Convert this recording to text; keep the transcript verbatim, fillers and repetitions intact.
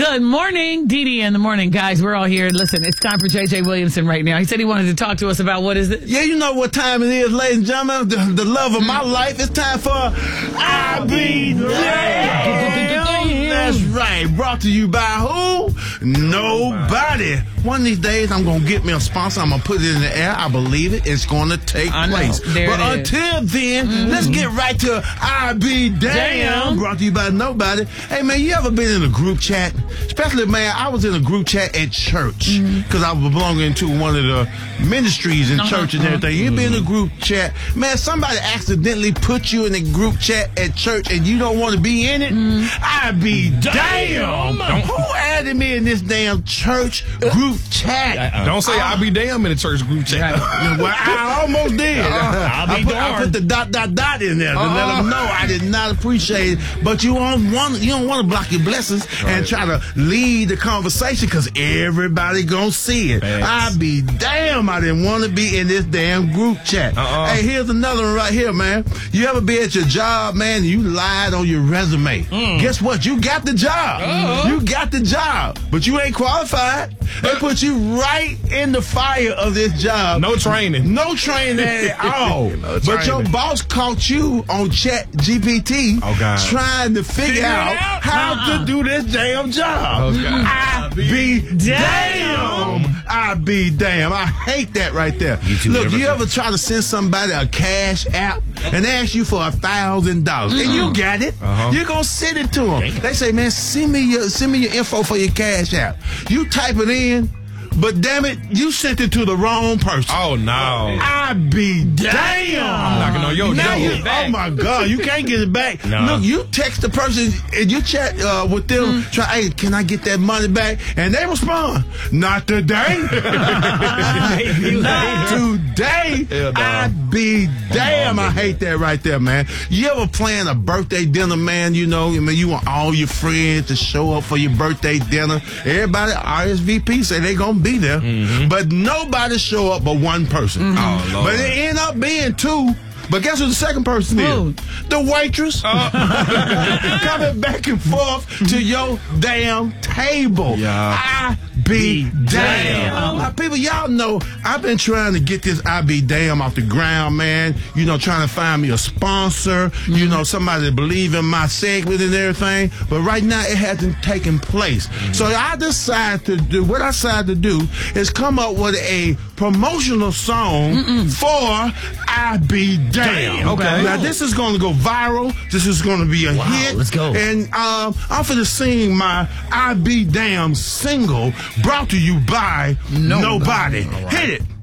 Good morning, Dee Dee in the morning. Guys, we're all here. Listen, it's time for J J Williamson right now. He said he wanted to talk to us about what is it? Yeah, you know what time it is, ladies and gentlemen. The, the love of my life. It's time for I Be Damn. That's right. Brought to you by who? Nobody. One of these days, I'm going to get me a sponsor. I'm going to put it in the air. I believe it. It's going to take I know. place. There but it is. until then, mm-hmm. let's get right to I Be Damn. Damn. Brought to you by Nobody. Hey, man, you ever been in a group chat? Especially, man, I was in a group chat at church because mm-hmm. I was belonging to one of the ministries in uh-huh, church and everything. Uh-huh. You been in a group chat. Man, somebody accidentally put you in a group chat at church and you don't want to be in it? Mm-hmm. I be damn. damn. Who added me in this damn church group chat? Uh, Don't say uh, I be damn in the church group chat. Well, I almost did. Uh, I'll be I, put, I put the dot, dot, dot in there to uh, let them know I did not appreciate it. But you don't want, you don't want to block your blessings right. and try to lead the conversation because everybody gonna see it. Thanks. I be damn I didn't want to be in this damn group chat. Uh-uh. Hey, here's another one right here, man. You ever be at your job, man, and you lied on your resume? Mm. Guess what? You got the job. Uh-huh. You got the job, but you ain't qualified. They put you right in the fire of this job. No training. No training at all. No but your boss caught you on Chat G P T oh, God. trying to figure, figure out, out how uh-uh. to do this damn job. Oh, God. I be damn. damn. I be damn. I hate that right there. You Look, you ever try to send somebody a cash app and they ask you for a thousand dollars and you got it? Uh-huh. You're gonna send it to them. They say, man, send me your send me your info for your cash app. You type it in, but damn it, you sent it to the wrong person. Oh no! I be damn. I'm knocking on your now door. You, oh my God, you can't get it back. No. Look, you text the person and you chat uh, with them. Mm. Try, hey, can I get that money back? And they respond, not today. Not today. Hell no. I be damn. I hate that right there, man. You ever plan a birthday dinner, man? You know, I mean, you want all your friends to show up for your birthday dinner. Everybody R S V P say they gonna be there, mm-hmm. but nobody show up but one person. Mm-hmm. Oh, but it end up being two. But guess what the second person is? The waitress. Uh. Coming back and forth to your damn table. Yeah. I be damn. damn. Uh, people, y'all know I've been trying to get this I be damn off the ground, man. You know, trying to find me a sponsor. Mm-hmm. You know, somebody to believe in my segment and everything. But right now, it hasn't taken place. Mm-hmm. So I decided to do, what I decided to do is come up with a promotional song Mm-mm. for I Be Damn. Damn. Okay. Now, this is going to go viral. This is going to be a wow, hit. Let's go. And um, I'm going to sing my I Be Damn single brought to you by Nobody. Nobody. Right. Hit it.